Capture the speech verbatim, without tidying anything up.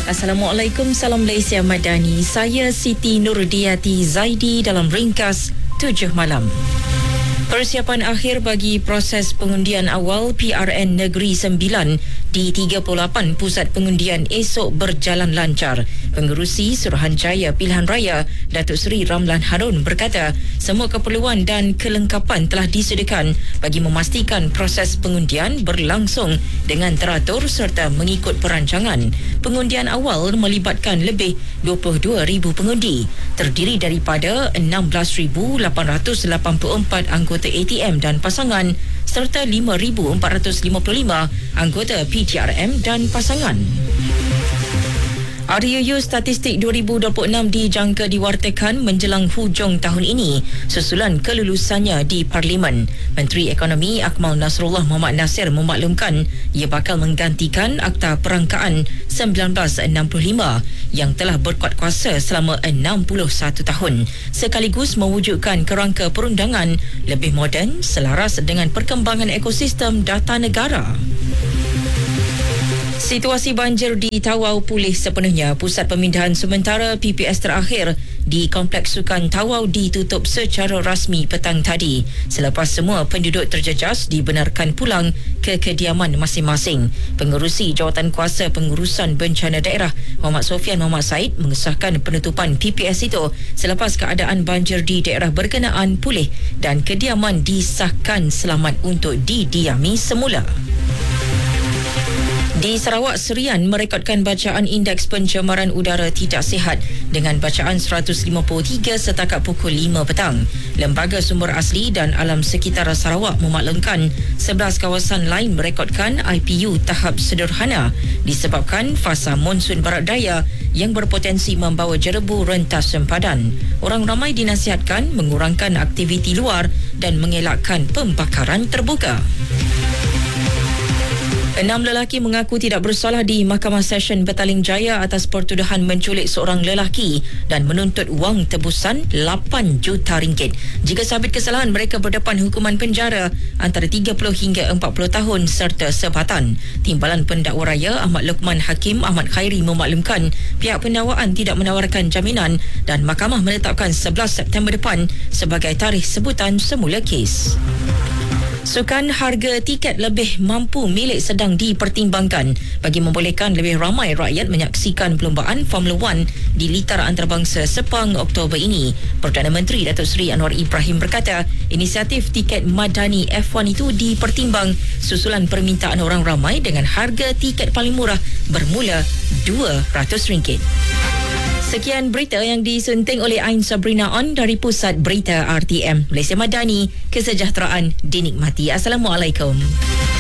Assalamualaikum, salam Malaysia Madani. Saya Siti Nurdiati Zaidi dalam ringkas tujuh malam. Persiapan akhir bagi proses pengundian awal P R N Negeri Sembilan di tiga puluh lapan pusat pengundian esok berjalan lancar. Pengerusi Suruhanjaya Pilihan Raya Datuk Seri Ramlan Harun berkata semua keperluan dan kelengkapan telah disediakan bagi memastikan proses pengundian berlangsung dengan teratur serta mengikut perancangan. Pengundian awal melibatkan lebih dua puluh dua ribu pengundi, terdiri daripada enam belas ribu lapan ratus lapan puluh empat anggota A T M dan pasangan serta lima ribu empat ratus lima puluh lima anggota P T R M dan pasangan. R U U Statistik dua ribu dua puluh enam dijangka diwartakan menjelang hujung tahun ini susulan kelulusannya di Parlimen. Menteri Ekonomi Akmal Nasrullah Mohamad Nasir memaklumkan ia bakal menggantikan Akta Perangkaan seribu sembilan ratus enam puluh lima yang telah berkuat kuasa selama enam puluh satu tahun, sekaligus mewujudkan kerangka perundangan lebih moden selaras dengan perkembangan ekosistem data negara. Situasi banjir di Tawau pulih sepenuhnya. Pusat pemindahan sementara P P S terakhir di Kompleks Sukan Tawau ditutup secara rasmi petang tadi selepas semua penduduk terjejas dibenarkan pulang ke kediaman masing-masing. Pengerusi Jawatankuasa Pengurusan Bencana Daerah Muhammad Sofian Muhammad Said mengesahkan penutupan P P S itu selepas keadaan banjir di daerah berkenaan pulih dan kediaman disahkan selamat untuk didiami semula. Di Sarawak, Serian merekodkan bacaan indeks pencemaran udara tidak sihat dengan bacaan seratus lima puluh tiga setakat pukul lima petang. Lembaga Sumber Asli dan Alam Sekitar Sarawak memaklumkan sebelas kawasan lain merekodkan I P U tahap sederhana disebabkan fasa monsun barat daya yang berpotensi membawa jerebu rentas sempadan. Orang ramai dinasihatkan mengurangkan aktiviti luar dan mengelakkan pembakaran terbuka. Enam lelaki mengaku tidak bersalah di Mahkamah Session Betaling Jaya atas pertuduhan menculik seorang lelaki dan menuntut wang tebusan lapan juta ringgit. Jika sabit kesalahan, mereka berdepan hukuman penjara antara tiga puluh hingga empat puluh tahun serta sebatan. Timbalan Pendakwa Raya Ahmad Luqman Hakim Ahmad Khairi memaklumkan pihak pendakwaan tidak menawarkan jaminan dan mahkamah menetapkan sebelas September depan sebagai tarikh sebutan semula kes. Sukan harga tiket lebih mampu milik sedang dipertimbangkan bagi membolehkan lebih ramai rakyat menyaksikan perlumbaan Formula One di litar antarabangsa Sepang Oktober ini. Perdana Menteri Datuk Seri Anwar Ibrahim berkata inisiatif tiket madani F satu itu dipertimbang susulan permintaan orang ramai dengan harga tiket paling murah bermula dua ratus ringgit. Sekian berita yang disunting oleh Ain Sabrina On dari Pusat Berita R T M Malaysia Madani. Kesejahteraan dinikmati. Assalamualaikum.